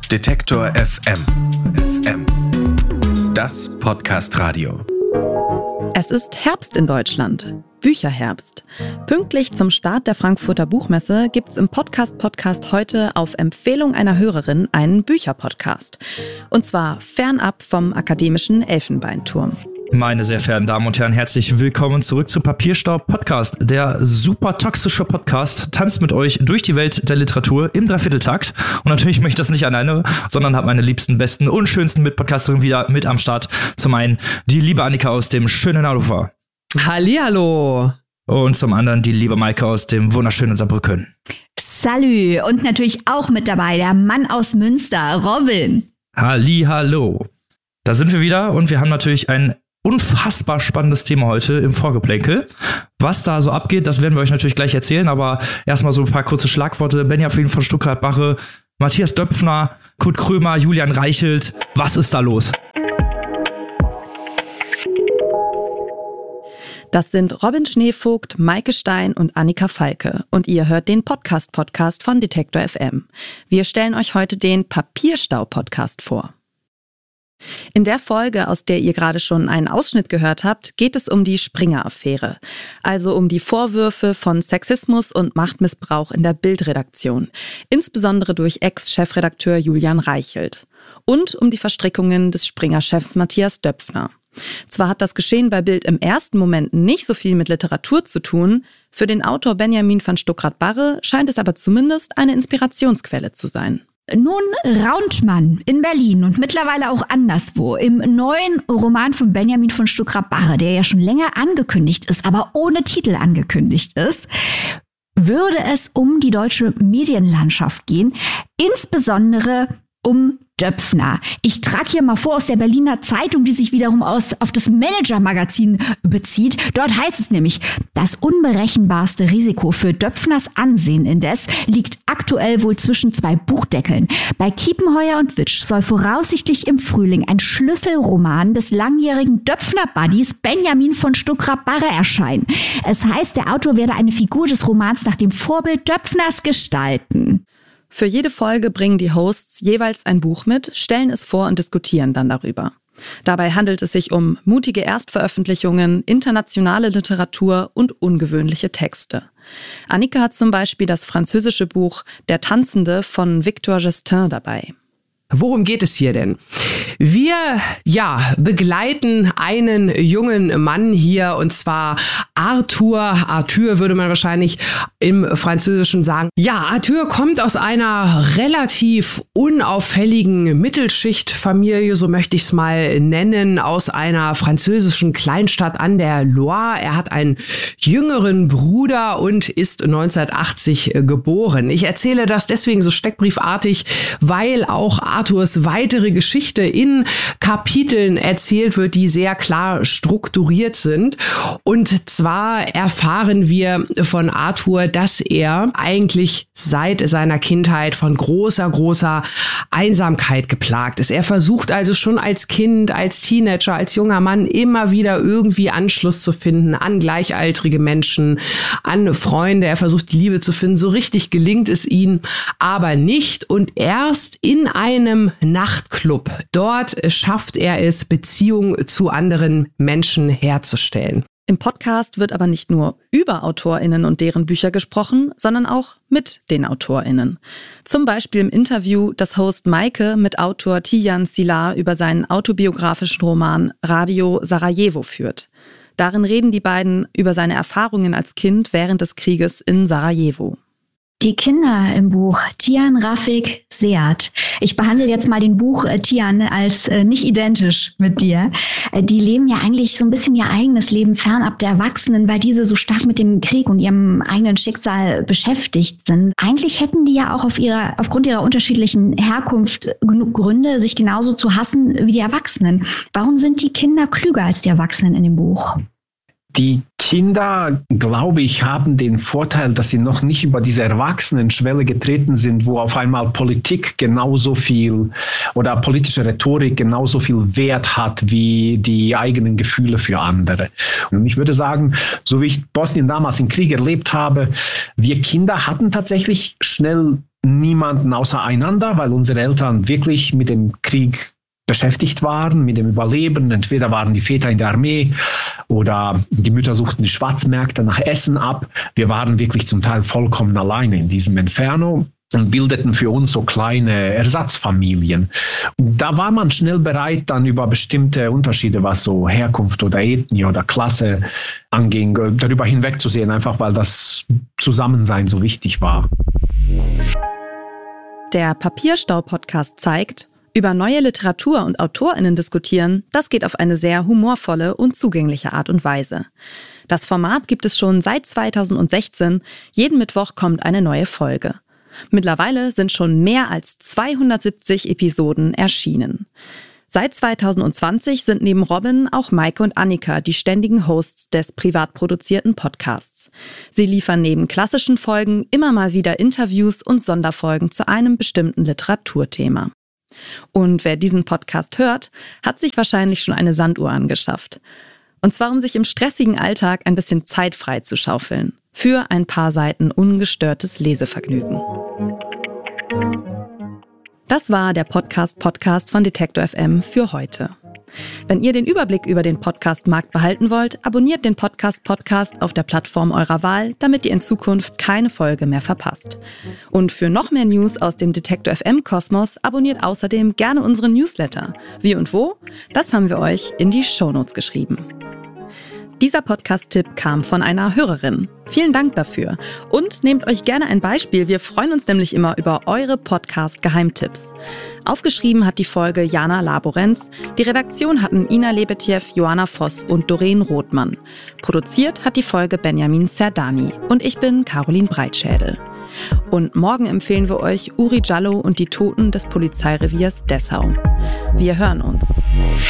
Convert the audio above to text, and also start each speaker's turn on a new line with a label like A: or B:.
A: Detektor FM. Das Podcast-Radio.
B: Es ist Herbst in Deutschland. Bücherherbst. Pünktlich zum Start der Frankfurter Buchmesse gibt's im Podcast heute auf Empfehlung einer Hörerin einen Bücherpodcast. Und zwar fernab vom akademischen Elfenbeinturm.
C: Meine sehr verehrten Damen und Herren, herzlich willkommen zurück zu Papierstaub Podcast. Der super toxische Podcast tanzt mit euch durch die Welt der Literatur im Dreivierteltakt. Und natürlich möchte ich das nicht alleine, sondern habe meine liebsten, besten und schönsten Mitpodcasterinnen wieder mit am Start. Zum einen die liebe Annika aus dem schönen Hannover.
D: Hallihallo.
C: Und zum anderen die liebe Maike aus dem wunderschönen Saarbrücken.
E: Salü. Und natürlich auch mit dabei der Mann aus Münster, Robin.
C: Hallihallo. Da sind wir wieder und wir haben natürlich ein unfassbar spannendes Thema heute im Vorgeplänkel. Was da so abgeht, das werden wir euch natürlich gleich erzählen, aber erstmal so ein paar kurze Schlagworte. Benjamin von Stuckrad-Barre, Matthias Döpfner, Kurt Krömer, Julian Reichelt. Was ist da los?
B: Das sind Robin Schneevogt, Maike Stein und Annika Falke. Und ihr hört den Podcast von Detektor FM. Wir stellen euch heute den Papierstau-Podcast vor. In der Folge, aus der ihr gerade schon einen Ausschnitt gehört habt, geht es um die Springer-Affäre. Also um die Vorwürfe von Sexismus und Machtmissbrauch in der Bild-Redaktion. Insbesondere durch Ex-Chefredakteur Julian Reichelt. Und um die Verstrickungen des Springer-Chefs Matthias Döpfner. Zwar hat das Geschehen bei Bild im ersten Moment nicht so viel mit Literatur zu tun, für den Autor Benjamin von Stuckrad-Barre scheint es aber zumindest eine Inspirationsquelle zu sein.
E: Nun raunt man in Berlin und mittlerweile auch anderswo im neuen Roman von Benjamin von Stuckrad-Barre, der ja schon länger angekündigt ist, aber ohne Titel angekündigt ist, würde es um die deutsche Medienlandschaft gehen, insbesondere um Döpfner. Ich trage hier mal vor aus der Berliner Zeitung, die sich wiederum auf das Manager-Magazin bezieht. Dort heißt es nämlich, das unberechenbarste Risiko für Döpfners Ansehen indes liegt aktuell wohl zwischen zwei Buchdeckeln. Bei Kiepenheuer und Witsch soll voraussichtlich im Frühling ein Schlüsselroman des langjährigen Döpfner-Buddies Benjamin von Stuckrad-Barre erscheinen. Es heißt, der Autor werde eine Figur des Romans nach dem Vorbild Döpfners gestalten.
B: Für jede Folge bringen die Hosts jeweils ein Buch mit, stellen es vor und diskutieren dann darüber. Dabei handelt es sich um mutige Erstveröffentlichungen, internationale Literatur und ungewöhnliche Texte. Annika hat zum Beispiel das französische Buch Der Tanzende von Victor Gestin dabei.
D: Worum geht es hier denn? Wir, begleiten einen jungen Mann hier, und zwar Arthur würde man wahrscheinlich im Französischen sagen. Ja, Arthur kommt aus einer relativ unauffälligen Mittelschichtfamilie, so möchte ich es mal nennen, aus einer französischen Kleinstadt an der Loire. Er hat einen jüngeren Bruder und ist 1980 geboren. Ich erzähle das deswegen so steckbriefartig, weil auch Arthurs weitere Geschichte in Kapiteln erzählt wird, die sehr klar strukturiert sind. Und zwar erfahren wir von Arthur, dass er eigentlich seit seiner Kindheit von großer Einsamkeit geplagt ist. Er versucht also schon als Kind, als Teenager, als junger Mann immer wieder irgendwie Anschluss zu finden an gleichaltrige Menschen, an Freunde. Er versucht die Liebe zu finden. So richtig gelingt es ihm aber nicht. Und erst in einem Nachtclub, dort schafft er es, Beziehungen zu anderen Menschen herzustellen.
B: Im Podcast wird aber nicht nur über AutorInnen und deren Bücher gesprochen, sondern auch mit den AutorInnen. Zum Beispiel im Interview, das Host Maike mit Autor Tijan Szilar über seinen autobiografischen Roman Radio Sarajevo führt. Darin reden die beiden über seine Erfahrungen als Kind während des Krieges in Sarajevo.
E: Die Kinder im Buch, Tijan, Rafik, Sead. Ich behandle jetzt mal den Buch Tijan als nicht identisch mit dir. Die leben ja eigentlich so ein bisschen ihr eigenes Leben fernab der Erwachsenen, weil diese so stark mit dem Krieg und ihrem eigenen Schicksal beschäftigt sind. Eigentlich hätten die ja auch aufgrund ihrer unterschiedlichen Herkunft genug Gründe, sich genauso zu hassen wie die Erwachsenen. Warum sind die Kinder klüger als die Erwachsenen in dem Buch?
F: Die Kinder, glaube ich, haben den Vorteil, dass sie noch nicht über diese Erwachsenenschwelle getreten sind, wo auf einmal Politik genauso viel oder politische Rhetorik genauso viel Wert hat wie die eigenen Gefühle für andere. Und ich würde sagen, so wie ich Bosnien damals im Krieg erlebt habe, wir Kinder hatten tatsächlich schnell niemanden außer einander, weil unsere Eltern wirklich mit dem Krieg beschäftigt waren, mit dem Überleben. Entweder waren die Väter in der Armee oder die Mütter suchten die Schwarzmärkte nach Essen ab. Wir waren wirklich zum Teil vollkommen alleine in diesem Inferno und bildeten für uns so kleine Ersatzfamilien. Da war man schnell bereit, dann über bestimmte Unterschiede, was so Herkunft oder Ethnie oder Klasse anging, darüber hinwegzusehen, einfach weil das Zusammensein so wichtig war.
B: Der Papierstau-Podcast zeigt, über neue Literatur und AutorInnen diskutieren, das geht auf eine sehr humorvolle und zugängliche Art und Weise. Das Format gibt es schon seit 2016. Jeden Mittwoch kommt eine neue Folge. Mittlerweile sind schon mehr als 270 Episoden erschienen. Seit 2020 sind neben Robin auch Maike und Annika die ständigen Hosts des privat produzierten Podcasts. Sie liefern neben klassischen Folgen immer mal wieder Interviews und Sonderfolgen zu einem bestimmten Literaturthema. Und wer diesen Podcast hört, hat sich wahrscheinlich schon eine Sanduhr angeschafft. Und zwar, um sich im stressigen Alltag ein bisschen Zeit frei zu schaufeln. Für ein paar Seiten ungestörtes Lesevergnügen. Das war der Podcast von Detektor FM für heute. Wenn ihr den Überblick über den Podcast-Markt behalten wollt, abonniert den Podcast auf der Plattform eurer Wahl, damit ihr in Zukunft keine Folge mehr verpasst. Und für noch mehr News aus dem Detektor FM-Kosmos abonniert außerdem gerne unseren Newsletter. Wie und wo? Das haben wir euch in die Shownotes geschrieben. Dieser Podcast-Tipp kam von einer Hörerin. Vielen Dank dafür. Und nehmt euch gerne ein Beispiel. Wir freuen uns nämlich immer über eure Podcast-Geheimtipps. Aufgeschrieben hat die Folge Jana Laborenz. Die Redaktion hatten Ina Lebetjew, Joanna Voss und Doreen Rothmann. Produziert hat die Folge Benjamin Zerdani. Und ich bin Caroline Breitschädel. Und morgen empfehlen wir euch Uri Jallo und die Toten des Polizeireviers Dessau. Wir hören uns.